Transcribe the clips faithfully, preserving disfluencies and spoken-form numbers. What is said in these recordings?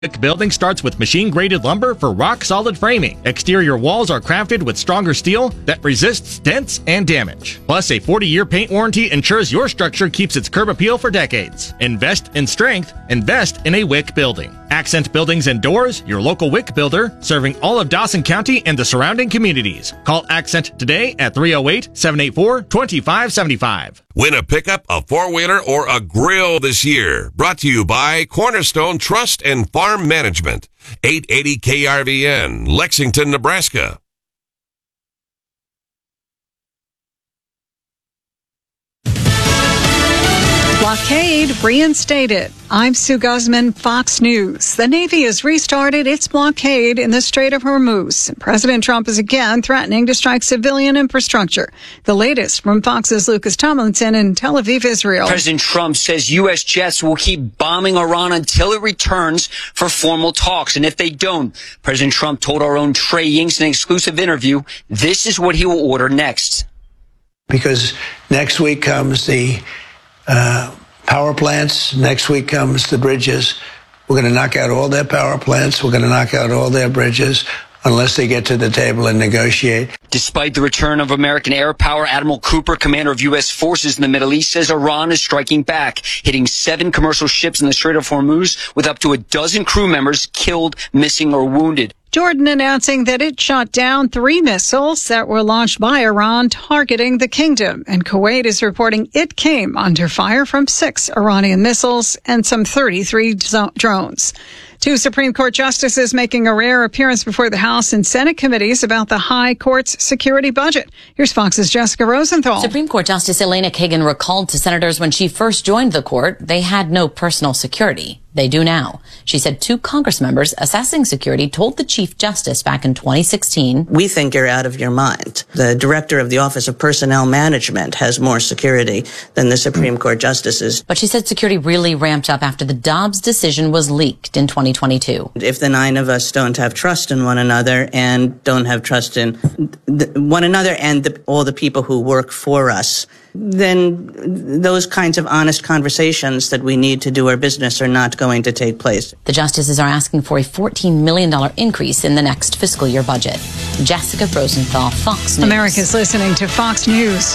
Wick Building starts with machine-graded lumber for rock-solid framing. Exterior walls are crafted with stronger steel that resists dents and damage. Plus, a forty-year paint warranty ensures your structure keeps its curb appeal for decades. Invest in strength. Invest in a Wick Building. Accent Buildings and Doors, your local Wick builder, serving all of Dawson County and the surrounding communities. Call Accent today at three oh eight, seven eight four, two five seven five. Win a pickup, a four-wheeler, or a grill this year. Brought to you by Cornerstone Trust and Farm Management. eight eighty K R V N, Lexington, Nebraska. Blockade reinstated. I'm Sue Guzman, Fox News. The Navy has restarted its blockade in the Strait of Hormuz. President Trump is again threatening to strike civilian infrastructure. The latest from Fox's Lucas Tomlinson in Tel Aviv, Israel. President Trump says U S jets will keep bombing Iran until it returns for formal talks. And if they don't, President Trump told our own Trey Yingst in an exclusive interview, this is what he will order next. Because next week comes the uh, power plants. Next week comes the bridges. We're going to knock out all their power plants. We're going to knock out all their bridges unless they get to the table and negotiate. Despite the return of American air power, Admiral Cooper, commander of U S forces in the Middle East, says Iran is striking back, hitting seven commercial ships in the Strait of Hormuz with up to a dozen crew members killed, missing, or wounded. Jordan announcing that it shot down three missiles that were launched by Iran targeting the kingdom. And Kuwait is reporting it came under fire from six Iranian missiles and some thirty-three drones. Two Supreme Court justices making a rare appearance before the House and Senate committees about the High Court's security budget. Here's Fox's Jessica Rosenthal. Supreme Court Justice Elena Kagan recalled to senators when she first joined the court they had no personal security. They do now. She said two Congress members assessing security told the Chief Justice back in twenty sixteen, "We think you're out of your mind. The director of the Office of Personnel Management has more security than the Supreme Court justices." But she said security really ramped up after the Dobbs decision was leaked in twenty twenty-two. If the nine of us don't have trust in one another and don't have trust in one another and the, all the people who work for us, then those kinds of honest conversations that we need to do our business are not going to take place. The justices are asking for a fourteen million dollars increase in the next fiscal year budget. Jessica Rosenthal, Fox News. America's listening to Fox News.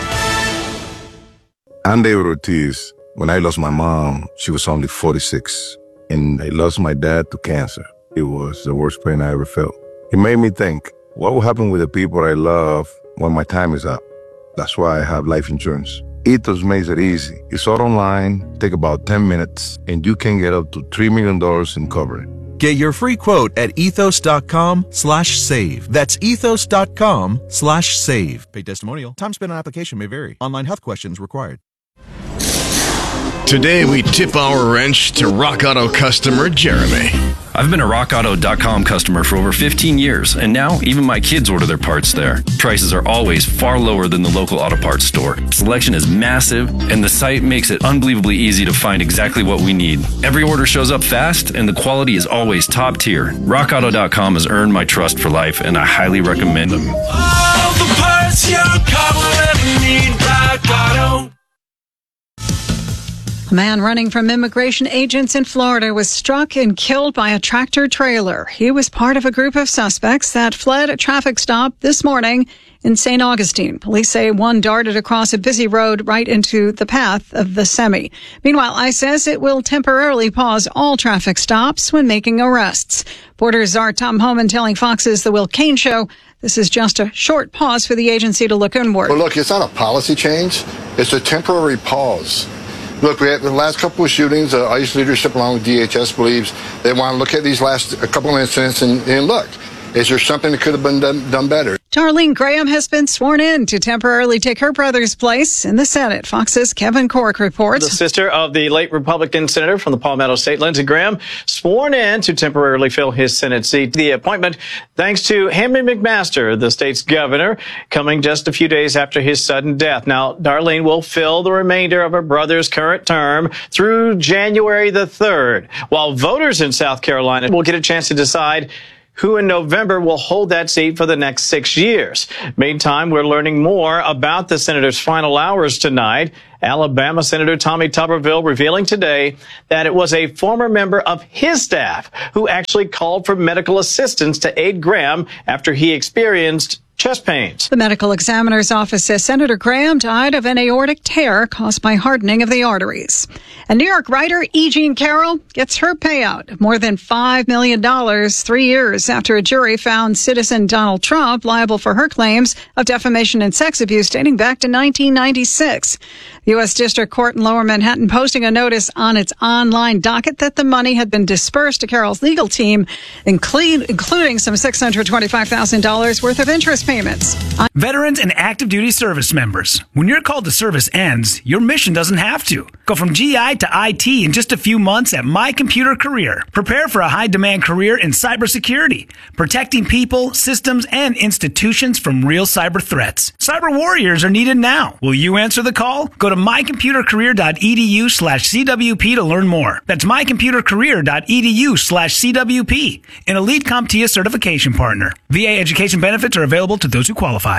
I'm David Ortiz. When I lost my mom, she was only forty-six. And I lost my dad to cancer. It was the worst pain I ever felt. It made me think, what will happen with the people I love when my time is up? That's why I have life insurance. Ethos makes it easy. It's all online, take about ten minutes, and you can get up to three million dollars in coverage. Get your free quote at ethos.com slash save. That's ethos.com slash save. Paid testimonial. Time spent on application may vary. Online health questions required. Today, we tip our wrench to Rock Auto customer Jeremy. I've been a rock auto dot com customer for over fifteen years, and now even my kids order their parts there. Prices are always far lower than the local auto parts store. Selection is massive, and the site makes it unbelievably easy to find exactly what we need. Every order shows up fast, and the quality is always top tier. rock auto dot com has earned my trust for life, and I highly recommend them. All the parts your car will ever need, Rock Auto. A man running from immigration agents in Florida was struck and killed by a tractor trailer. He was part of a group of suspects that fled a traffic stop this morning in Saint Augustine. Police say one darted across a busy road right into the path of the semi. Meanwhile, ICE says it will temporarily pause all traffic stops when making arrests. Reporters are Tom Homan telling Fox's The Will Cain Show this is just a short pause for the agency to look inward. Well, look, it's not a policy change. It's a temporary pause. Look, we had the last couple of shootings. Uh, ICE leadership, along with D H S, believes they want to look at these last a couple of incidents and, and look, is there something that could have been done, done better? Darlene Graham has been sworn in to temporarily take her brother's place in the Senate. Fox's Kevin Cork reports. The sister of the late Republican senator from the Palmetto State, Lindsey Graham, sworn in to temporarily fill his Senate seat. The appointment thanks to Henry McMaster, the state's governor, coming just a few days after his sudden death. Now, Darlene will fill the remainder of her brother's current term through January the third, while voters in South Carolina will get a chance to decide who in November will hold that seat for the next six years. Meantime, we're learning more about the senator's final hours tonight. Alabama Senator Tommy Tuberville revealing today that it was a former member of his staff who actually called for medical assistance to aid Graham after he experienced chest pains. The medical examiner's office says Senator Graham died of an aortic tear caused by hardening of the arteries. And New York writer E. Jean Carroll gets her payout of more than five million dollars three years after a jury found citizen Donald Trump liable for her claims of defamation and sex abuse dating back to nineteen ninety-six. The U S District Court in Lower Manhattan posting a notice on its online docket that the money had been dispersed to Carroll's legal team, include, including some six hundred twenty-five thousand dollars worth of interest payments. Veterans and active duty service members. When your call to service ends, your mission doesn't have to. Go from G I to I T in just a few months at My Computer Career. Prepare for a high-demand career in cybersecurity, protecting people, systems, and institutions from real cyber threats. Cyber warriors are needed now. Will you answer the call? Go to mycomputercareer.edu slash CWP to learn more. That's mycomputercareer.edu slash CWP, an Elite CompTIA certification partner. V A education benefits are available to those who qualify.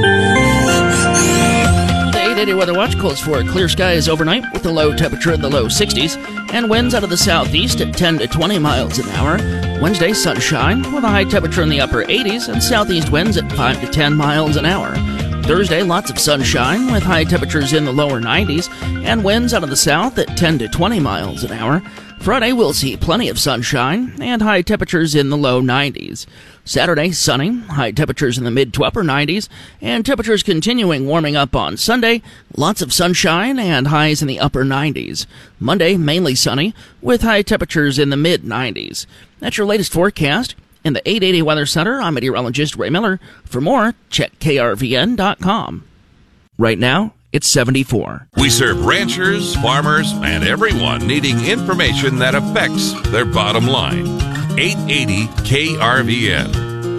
The eight eighty Weather Watch calls for clear skies overnight with a low temperature in the low sixties and winds out of the southeast at ten to twenty miles an hour. Wednesday, sunshine with a high temperature in the upper eighties and southeast winds at five to ten miles an hour. Thursday, lots of sunshine with high temperatures in the lower nineties and winds out of the south at ten to twenty miles an hour. Friday, we'll see plenty of sunshine and high temperatures in the low nineties. Saturday, sunny, high temperatures in the mid to upper nineties, and temperatures continuing warming up on Sunday. Lots of sunshine and highs in the upper nineties. Monday, mainly sunny, with high temperatures in the mid nineties. That's your latest forecast. In the eight eighty Weather Center, I'm meteorologist Ray Miller. For more, check K R V N dot com. Right now, it's seventy-four. We serve ranchers, farmers, and everyone needing information that affects their bottom line. eight eighty K R V N.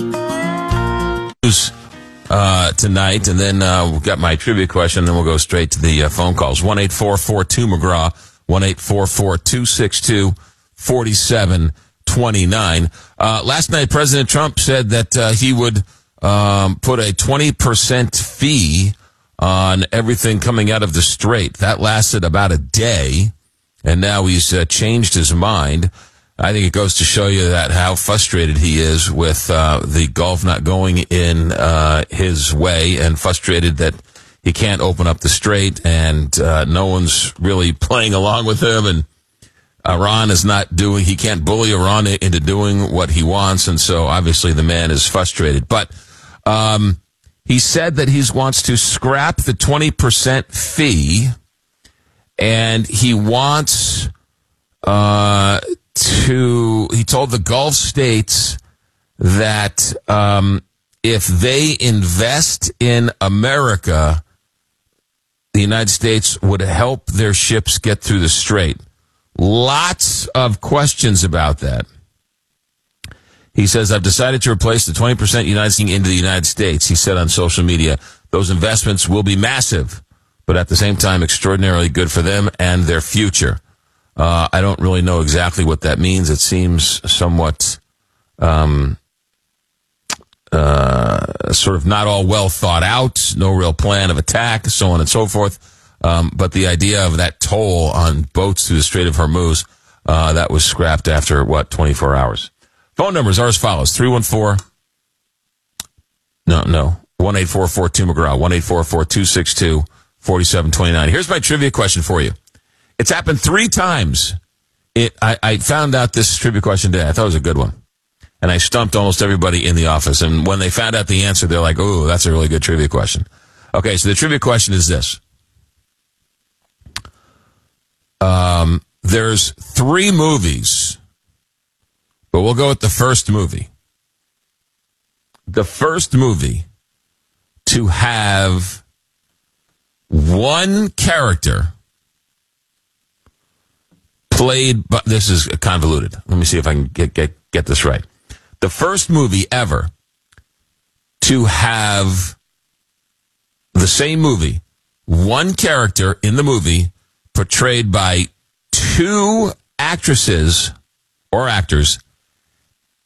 News uh, tonight, and then uh, we've got my trivia question, and then we'll go straight to the uh, phone calls. one eight four four two McGraw, one eight four four two six two four seven two nine. Uh, last night, President Trump said that uh, he would um, put a twenty percent fee on everything coming out of the strait. That lasted about a day, and now he's uh, changed his mind. I think it goes to show you that how frustrated he is with uh, the Gulf not going in uh, his way, and frustrated that he can't open up the strait, and uh, no one's really playing along with him, and Iran is not doing, he can't bully Iran into doing what he wants, and so obviously the man is frustrated. But um, he said that he wants to scrap the twenty percent fee, and he wants uh, to, he told the Gulf states that um, if they invest in America, the United States would help their ships get through the strait. Lots of questions about that. He says, I've decided to replace the twenty percent United States into the United States. He said on social media, those investments will be massive, but at the same time, extraordinarily good for them and their future. Uh, I don't really know exactly what that means. It seems somewhat um, uh, sort of not all well thought out, no real plan of attack, so on and so forth. Um, but the idea of that toll on boats through the Strait of Hormuz, uh, that was scrapped after, what, twenty-four hours. Phone numbers are as follows. three one four, no, no, one eight four four two McGraw, one eight four four two six two four seven two nine. Here's my trivia question for you. It's happened three times. It, I, I found out this trivia question today. I thought it was a good one. And I stumped almost everybody in the office. And when they found out the answer, they're like, oh, that's a really good trivia question. Okay, so the trivia question is this. Um, there's three movies, but we'll go with the first movie. The first movie to have one character played, but this is convoluted. Let me see if I can get, get, get this right. The first movie ever to have the same movie, one character in the movie portrayed by two actresses or actors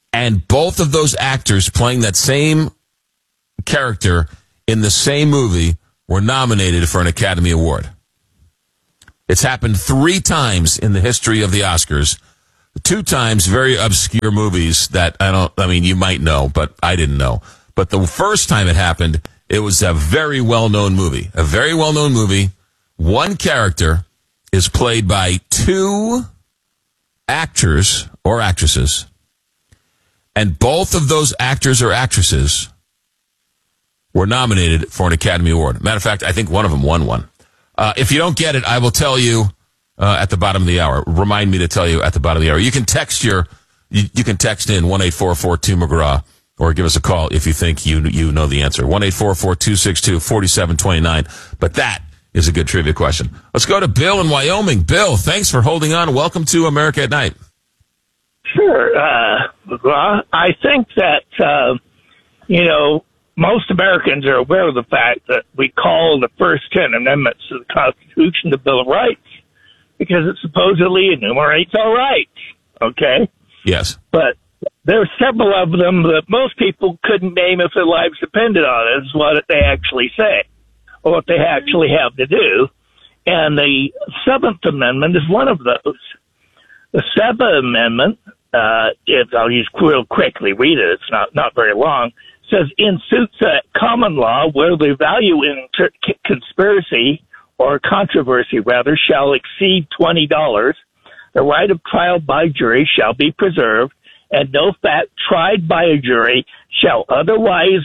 And both of those actors playing that same character in the same movie were nominated for an Academy Award. It's happened three times in the history of the Oscars. Two times very obscure movies that I don't, I mean, you might know, but I didn't know. But the first time it happened, it was a very well-known movie. A very well-known movie. One character is played by two actors or actresses. And both of those actors or actresses were nominated for an Academy Award. Matter of fact, I think one of them won one. Uh, if you don't get it, I will tell you uh, at the bottom of the hour. Remind me to tell you at the bottom of the hour. You can text your, you, you can text in one eight four four two McGraw or give us a call if you think you you know the answer. one eight four four two six two four seven two nine. But that is a good trivia question. Let's go to Bill in Wyoming. Bill, thanks for holding on. Welcome to America at Night. Sure. Uh, McGraw, I think that, uh, you know, most Americans are aware of the fact that we call the first ten amendments to the Constitution the Bill of Rights because it supposedly enumerates our rights, okay? Yes. But there are several of them that most people couldn't name if their lives depended on it, is what they actually say, or what they actually have to do. And the Seventh Amendment is one of those. The Seventh Amendment, uh, if I'll just real quickly read it, it's not, not very long, says in suits at common law where the value in ter- conspiracy or controversy rather shall exceed twenty dollars, the right of trial by jury shall be preserved, and no fact tried by a jury shall otherwise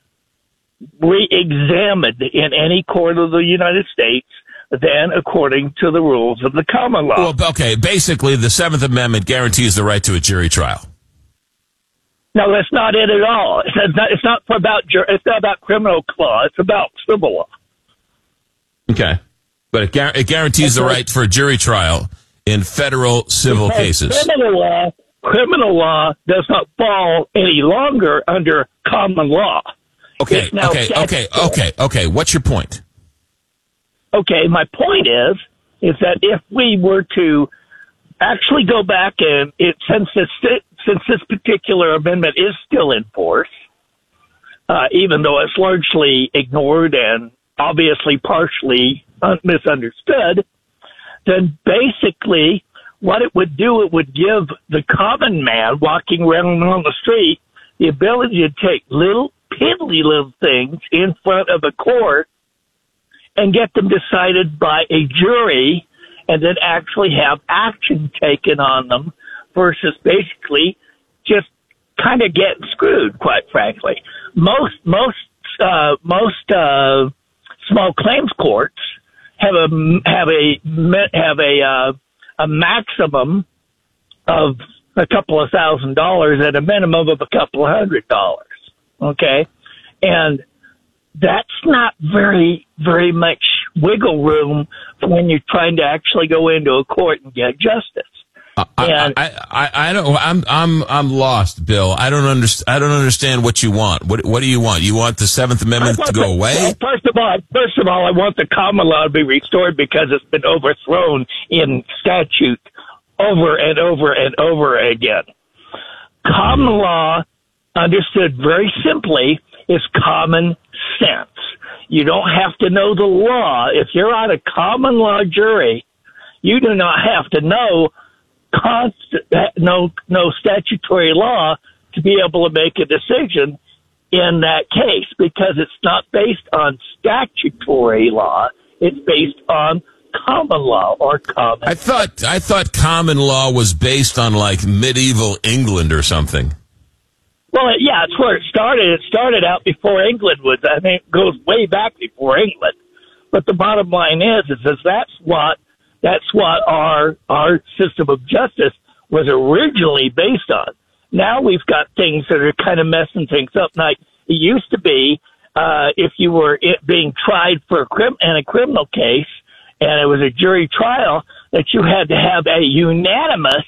re-examined in any court of the United States than according to the rules of the common law. Well, okay, basically the Seventh Amendment guarantees the right to a jury trial. No, that's not it at all. It's not, it's not about it's not about criminal law. It's about civil law. Okay, but it, gar- it guarantees the right for a jury trial in federal civil because cases. Criminal law, criminal law does not fall any longer under common law. Okay, okay, okay, okay, okay. What's your point? Okay, my point is, is that if we were to actually go back and it, since this, since this particular amendment is still in force, uh, even though it's largely ignored and obviously partially un- misunderstood, then basically what it would do, it would give the common man walking around on the street the ability to take little piddly little things in front of a court and get them decided by a jury and then actually have action taken on them versus basically just kind of getting screwed, quite frankly. Most, most, uh, most, uh, small claims courts have a, have a, have a, uh, a maximum of a couple of thousand dollars and a minimum of a couple of hundred dollars. Okay. And that's not very, very much wiggle room when you're trying to actually go into a court and get justice. I, and, I, I, I don't. I'm, I'm, I'm lost, Bill. I don't understand. I don't understand what you want. What, what do you want? You want the Seventh Amendment to go the, away? First of all, first of all, I want the common law to be restored because it's been overthrown in statute over and over and over again. Common law, understood very simply, is common sense. You don't have to know the law. If you're on a common law jury, you do not have to know const- no no statutory law to be able to make a decision in that case because it's not based on statutory law. It's based on common law or common. I thought I thought common law was based on like medieval England or something. Well, yeah, it's where it started. It started out before England was. I mean, it goes way back before England. But the bottom line is, is, is that's what that's what our our system of justice was originally based on. Now we've got things that are kind of messing things up. Like it used to be, uh, if you were it being tried for a crim in a criminal case, and it was a jury trial, that you had to have a unanimous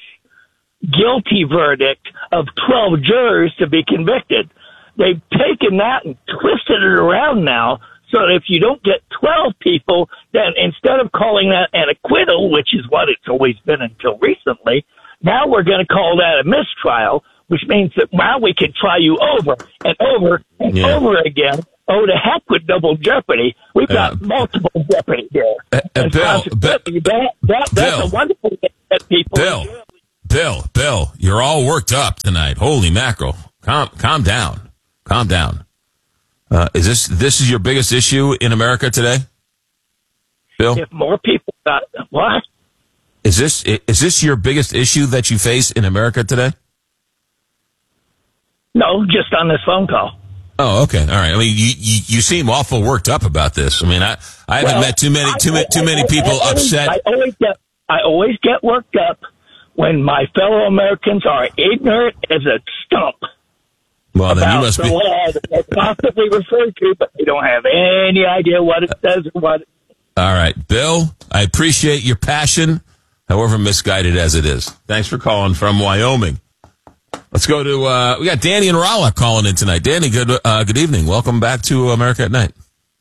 guilty verdict of twelve jurors to be convicted. They've taken that and twisted it around now so that if you don't get twelve people, then instead of calling that an acquittal, which is what it's always been until recently, now we're going to call that a mistrial, which means that now we can try you over and over and Yeah. over again. Oh, to heck with double jeopardy. We've got Uh, multiple jeopardy here. Uh, uh, And Bill, consequently, that, that, that's Bill. a wonderful thing that people Bill, Bill, Bill, you're all worked up tonight. Holy mackerel. Calm, calm down. Calm down. Uh, is this, this is your biggest issue in America today? Bill? If more people got, what? Is this, is this your biggest issue that you face in America today? No, just on this phone call. Oh, okay. All right. I mean, you, you, you seem awful worked up about this. I mean, I, I haven't Well, met too many, too, I- too many I- people I always- upset. I always get, I always get worked up when my fellow Americans are ignorant as a stump Well, then you about must the be. law that they constantly refer to, but they don't have any idea what it says or what. All right, Bill, I appreciate your passion, however misguided as it is. Thanks for calling from Wyoming. Let's go to, uh, we got Danny and Rolla calling in tonight. Danny, good, uh, good evening. Welcome back to America at Night.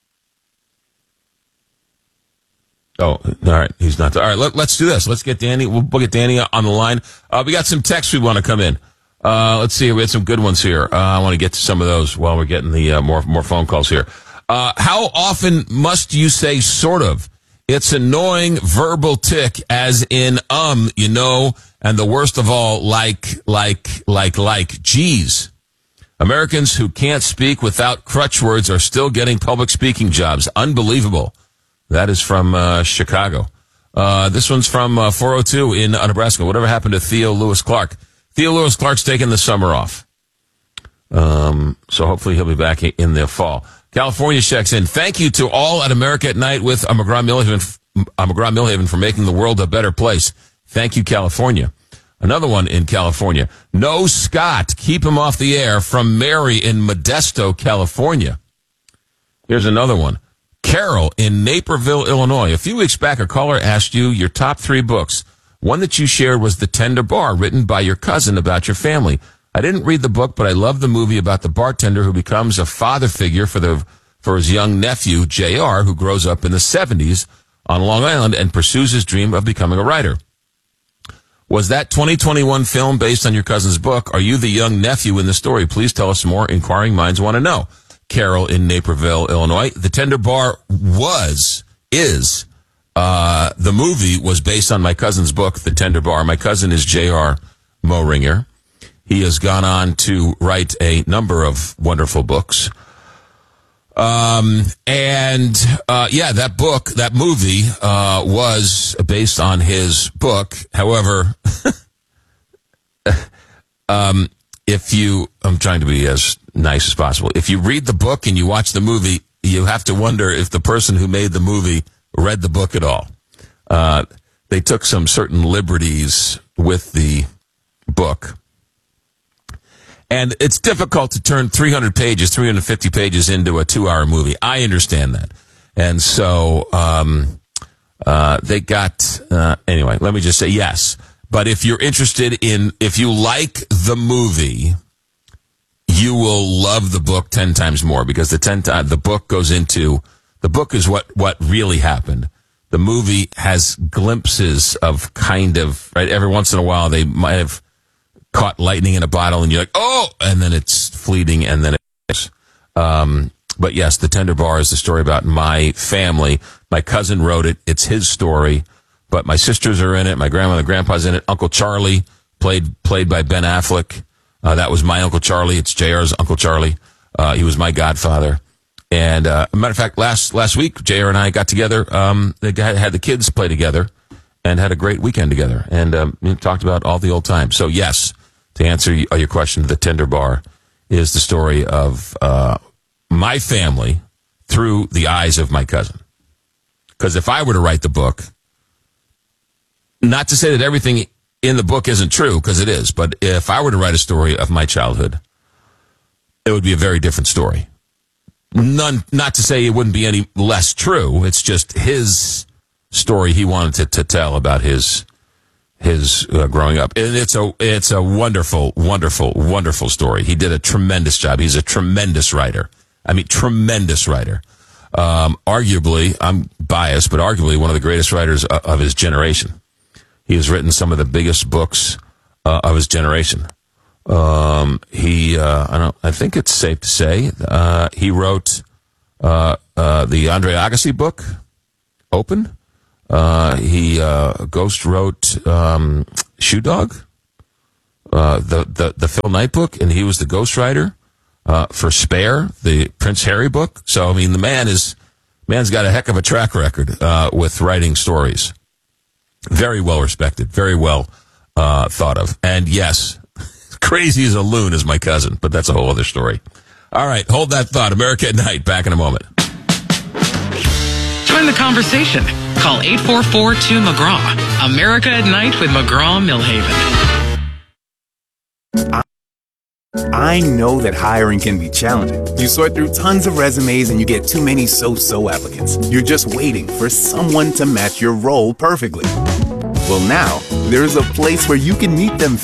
Oh, all right. He's not there. All right. Let, let's do this. Let's get Danny. We'll, we'll get Danny on the line. Uh, we got some texts we want to come in. Uh, let's see. We had some good ones here. Uh, I want to get to some of those while we're getting the, uh, more, more phone calls here. Uh, how often must you say sort of? It's annoying verbal tick as in, um, you know, and the worst of all, like, like, like, like, geez. Americans who can't speak without crutch words are still getting public speaking jobs. Unbelievable. That is from uh, Chicago. Uh, this one's from uh, four oh two in uh, Nebraska. Whatever happened to Theo Lewis Clark? Theo Lewis Clark's taking the summer off. Um, so hopefully he'll be back in the fall. California checks in. Thank you to all at America at Night with uh, McGraw-Millhaven, uh, McGraw-Millhaven for making the world a better place. Thank you, California. Another one in California. No, Scott. Keep him off the air from Mary in Modesto, California. Here's another one. Carol in Naperville, Illinois. A few weeks back, a caller asked you your top three books. One that you shared was The Tender Bar, written by your cousin about your family. I didn't read the book, but I love the movie about the bartender who becomes a father figure for the for his young nephew, J R, who grows up in the seventies on Long Island and pursues his dream of becoming a writer. Was that twenty twenty-one film based on your cousin's book? Are you the young nephew in the story? Please tell us more. Inquiring minds want to know. Carol in Naperville, Illinois. The Tender Bar was, is, uh, the movie was based on my cousin's book, The Tender Bar. My cousin is J R Mohringer. He has gone on to write a number of wonderful books. Um, and, uh, yeah, that book, that movie, uh, was based on his book. However, um, if you, I'm trying to be as nice as possible. If you read the book and you watch the movie, you have to wonder if the person who made the movie read the book at all. Uh, they took some certain liberties with the book. And it's difficult to turn three hundred pages, three hundred fifty pages into a two-hour movie. I understand that. And so um, uh, they got, uh, anyway, let me just say yes. But if you're interested in, if you like the movie, you will love the book ten times more because the ten times the book goes into, the book is what, what really happened. The movie has glimpses of kind of, right, every once in a while they might have caught lightning in a bottle and you're like, oh, and then it's fleeting and then it's, um, but yes, The Tender Bar is the story about my family. My cousin wrote it. It's his story, but my sisters are in it. My grandma and grandpa's in it. Uncle Charlie played, played by Ben Affleck. Uh, that was my Uncle Charlie. It's J R's Uncle Charlie. Uh, he was my godfather. And, uh, a matter of fact, last, last week, J R and I got together. Um, they had, had the kids play together and had a great weekend together and, um, we talked about all the old times. So yes, to answer your question, The Tender Bar is the story of, uh, my family through the eyes of my cousin. Because if I were to write the book, not to say that everything in the book isn't true, because it is, but if I were to write a story of my childhood, it would be a very different story. None, not to say it wouldn't be any less true. It's just his story he wanted to, to tell about his his uh, growing up. And it's a it's a wonderful, wonderful, wonderful story. He did a tremendous job. He's a tremendous writer. I mean, tremendous writer. Um, arguably, I'm biased, but arguably one of the greatest writers of, of his generation. He has written some of the biggest books uh, of his generation. Um, he, uh, I don't, I think it's safe to say, uh, he wrote, uh, uh, the Andre Agassi book, Open. Uh, he, uh, Ghost wrote, um, Shoe Dog, uh, the, the, the Phil Knight book, and he was the ghostwriter, uh, for Spare, the Prince Harry book. So, I mean, the man is, man's got a heck of a track record, uh, with writing stories. Very well respected, very well, uh, thought of. And yes, crazy as a loon is my cousin, but that's a whole other story. All right, hold that thought. America at Night, back in a moment. Join the conversation. Call eight four four, two, M C G R A W. America at Night with McGraw-Millhaven. I know that hiring can be challenging. You sort through tons of resumes and you get too many so-so applicants. You're just waiting for someone to match your role perfectly. Well, now, there's a place where you can meet them